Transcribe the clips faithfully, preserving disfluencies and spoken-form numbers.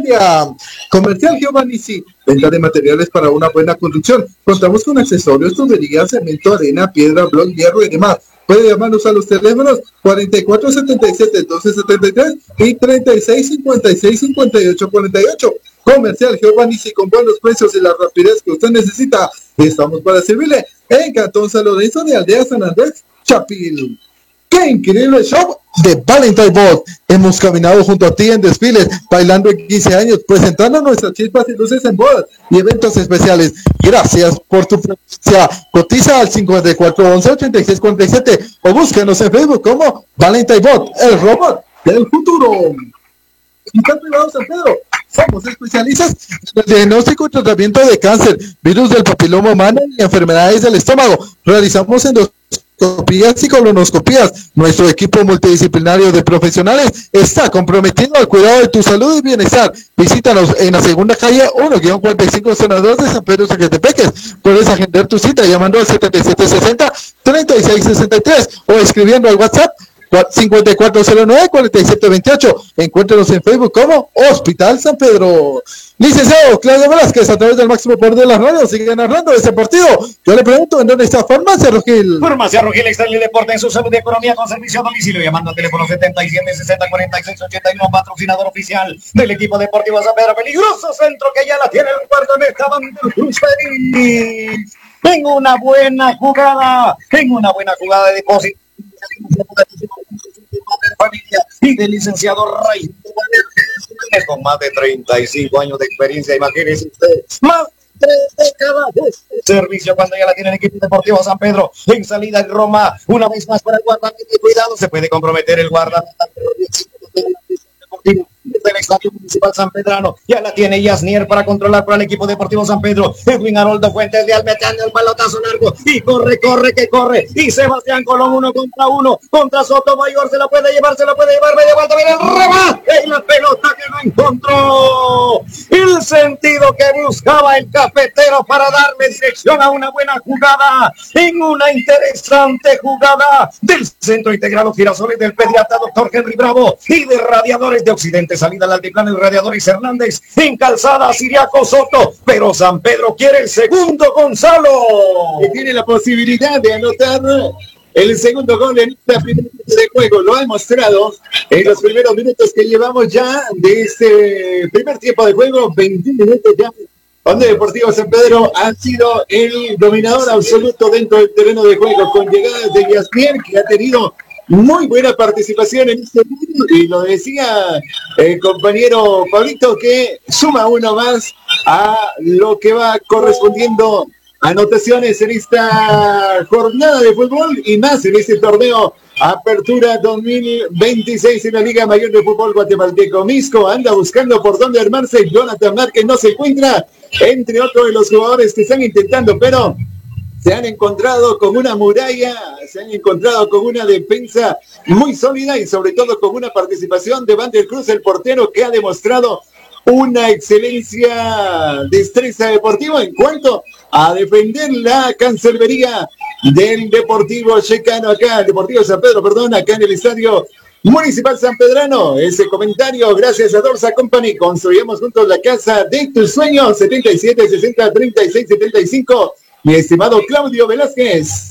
Finlandia. Comercial Giovanni, venta de materiales para una buena construcción. Contamos con accesorios, tuberías, cemento, arena, piedra, bloc, hierro y demás. Puede llamarnos a los teléfonos cuarenta y cuatro setenta y siete, doce setenta y tres y treinta y seis cincuenta y seis cincuenta y ocho cuarenta y ocho. Comercial Giovanni, con buenos precios y la rapidez que usted necesita. Estamos para servirle en Cantón San Lorenzo de Aldea San Andrés, Chapil. ¡Qué increíble show de Valentine Bot! Hemos caminado junto a ti en desfiles, bailando en quince años, presentando nuestras chispas y luces en bodas y eventos especiales. Gracias por tu presencia. Cotiza al cincuenta y cuatro once ochenta y seis cuarenta y siete o búscanos en Facebook como Valentine Bot, el robot del futuro. Hospital Privado San Pedro. Somos especialistas en el diagnóstico y tratamiento de cáncer, virus del papiloma humano y enfermedades del estómago. Realizamos endoscopías y colonoscopías. Nuestro equipo multidisciplinario de profesionales está comprometido al cuidado de tu salud y bienestar. Visítanos en la segunda calle uno cuarenta y cinco, zona dos de San Pedro Zacatepeques. Puedes agendar tu cita llamando al setenta y siete sesenta, treinta y seis sesenta y tres o escribiendo al WhatsApp cincuenta y cuatro cero nueve, cuarenta y siete veintiocho. Encuéntrenos en Facebook como Hospital San Pedro. Licenciado Claudio Velázquez, a través del máximo poder de las radios, sigue narrando ese partido. Yo le pregunto, ¿en dónde está Farmacia Rogil? Farmacia Rogil, extrae el deporte en su salud y economía con servicio a domicilio, llamando al teléfono setenta y siete sesenta cuarenta y seis ochenta y uno, patrocinador oficial del equipo deportivo San Pedro. Peligroso centro que ya la tiene el cuarto en esta banda Cruz. En una buena jugada, en una buena jugada de depósito de familia y del licenciado Ray con más de treinta y cinco años de experiencia. Imagínese usted, más de tres décadas de servicio cuando ya la tiene el equipo deportivo San Pedro en salida en Roma. Una vez más para el guardameta, cuidado, se puede comprometer el guardameta del Estadio Municipal San Pedrano. Ya la tiene Yasnier para controlar para el equipo deportivo San Pedro. Edwin Haroldo Fuentes de Almetán, el balotazo largo y corre, corre, que corre. Y Sebastián Colón uno contra uno contra Sotomayor, se la puede llevar, se la puede llevar, media vuelta, viene el remate y la pelota que no encontró el sentido que buscaba el cafetero para darle dirección a una buena jugada, en una interesante jugada del Centro Integrado Girasoles del pediatra doctor Henry Bravo y de Radiadores de Occidente. Salida al altiplano el Radiadores Hernández en calzada Siriaco Soto, pero San Pedro quiere el segundo, Gonzalo, que tiene la posibilidad de anotar el segundo gol en esta primera de juego. Lo ha demostrado en los primeros minutos que llevamos ya de este primer tiempo de juego, veintiún minutos ya, donde Deportivo San Pedro ha sido el dominador absoluto dentro del terreno de juego, con llegadas de Yasmier, que ha tenido muy buena participación en este mundo, y lo decía el compañero Pablito, que suma uno más a lo que va correspondiendo anotaciones en esta jornada de fútbol y más en este torneo Apertura dos mil veintiséis en la Liga Mayor de Fútbol Guatemalteco. Misco anda buscando por dónde armarse, Jonathan Márquez no se encuentra, entre otros de los jugadores que están intentando, pero se han encontrado con una muralla, se han encontrado con una defensa muy sólida y sobre todo con una participación de Van der Cruz, el portero, que ha demostrado una excelencia, destreza deportiva en cuanto a defender la cancerbería del Deportivo Checano acá, el Deportivo San Pedro, perdón, acá en el Estadio Municipal San Pedrano. Ese comentario gracias a Dorsa Company. Construyamos juntos la casa de tus sueños. Setenta y siete sesenta treinta y seis setenta y cinco. Mi estimado Claudio Velázquez,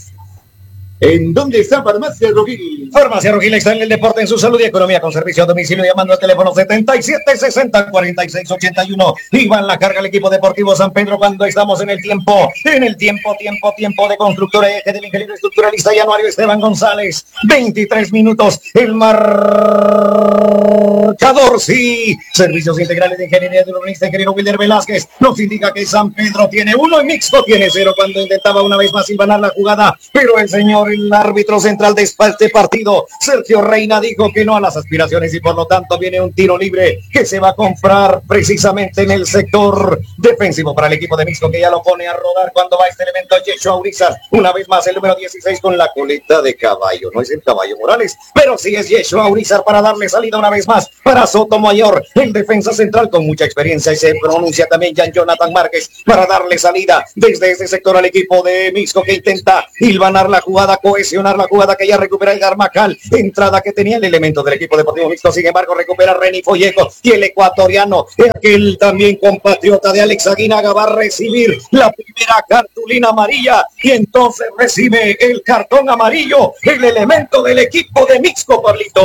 ¿en dónde está Farmacia Rogil? Farmacia Rogil, extrae el deporte en su salud y economía con servicio a domicilio, llamando al teléfono setenta y siete sesenta cuarenta y seis ochenta y uno. Iván la carga el equipo deportivo San Pedro cuando estamos en el tiempo, en el tiempo, tiempo, tiempo de constructora y eje del ingeniero estructuralista Januario Esteban González. veintitrés minutos, el marcador, sí. Servicios integrales de ingeniería de urbanista, ingeniero Wilder Velázquez, nos indica que San Pedro tiene uno y Mixto tiene cero cuando intentaba una vez más silvanar la jugada, pero el señor, el árbitro central de este partido, Sergio Reina, dijo que no a las aspiraciones y por lo tanto viene un tiro libre que se va a comprar precisamente en el sector defensivo para el equipo de Mixco, que ya lo pone a rodar cuando va este elemento Yeshua Urizar. Una vez más el número dieciséis con la coleta de caballo. No es el Caballo Morales, pero sí es Yeshua Urizar para darle salida una vez más para Sotomayor, el defensa central con mucha experiencia, y se pronuncia también Jan Jonathan Márquez para darle salida desde ese sector al equipo de Mixco, que intenta hilvanar la jugada, cohesionar la jugada, que ya recupera el Garmacal, entrada que tenía el elemento del equipo deportivo Mixto. Sin embargo recupera Reni Folleco, y el ecuatoriano, aquel también compatriota de Alex Aguinaga, va a recibir la primera cartulina amarilla, y entonces recibe el cartón amarillo el elemento del equipo de Mixco, Pablito.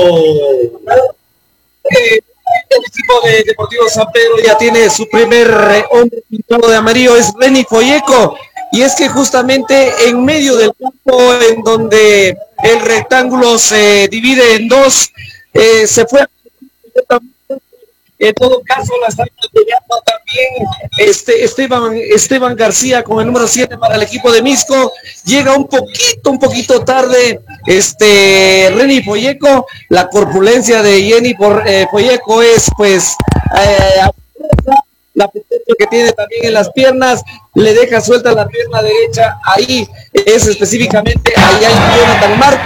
Eh, el equipo de Deportivo San Pedro ya tiene su primer eh, hombre pintado de amarillo, es Reni Folleco, y es que justamente en medio del campo, en donde el rectángulo se divide en dos, eh, se fue. En todo caso la está peleando también este Esteban Esteban García con el número siete para el equipo de Mixco. Llega un poquito, un poquito tarde este Reni Folleco. La corpulencia de Jenny por eh, Folleco es pues eh, la potencia que tiene también en las piernas, le deja suelta la pierna derecha, ahí es específicamente, ahí hay Jonathan Marco.